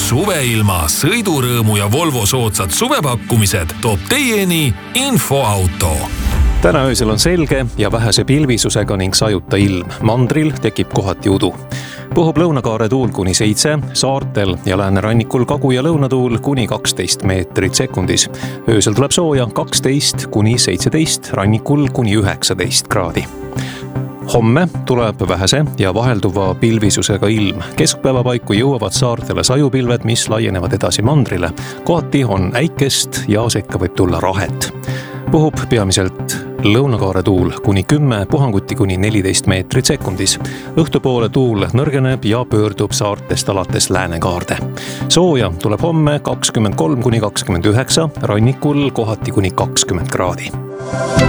Suveilma, sõidurõõmu ja Volvo soodsad suvepakkumised toob teieni Infoauto. Täna öösel on selge ja vähese pilvisusega ning sajuta ilm. Mandril tekib kohati udu. Puhub lõunakaare tuul kuni 7, saartel ja läänerannikul kagu- ja lõunatuul kuni 12 meetrit sekundis. Öösel tuleb sooja 12 kuni 17, rannikul kuni 19 kraadi. Homme tuleb vähese ja vahelduva pilvisusega ilm. Keskpäeva paiku jõuavad saartele sajupilved, mis laienevad edasi mandrile. Kohati on äikest ja sekka võib tulla rahet. Puhub peamiselt lõunakaare tuul kuni 10, puhanguti kuni 14 meetrit sekundis. Õhtupoole tuul nõrgeneb ja pöördub saartest alates läänekaarde. Sooja tuleb homme 23 kuni 29, rannikul kohati kuni 20 kraadi.